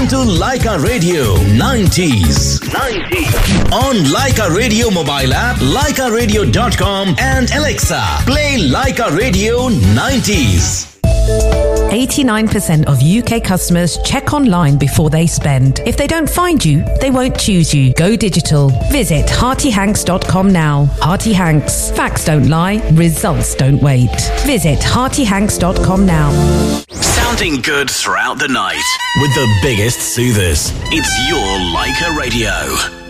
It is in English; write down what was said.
Listen to Leica Radio 90s. On Leica Radio mobile app, leicaradio.com and Alexa, play Leica Radio 90s. 89% of UK customers check online before they spend. If they don't find you, they won't choose you. Go digital. Visit heartyhanks.com now. Hearty Hanks. Facts don't lie. Results don't wait. Visit heartyhanks.com now. Sounding good throughout the night with the biggest soothers. It's your Leica Radio.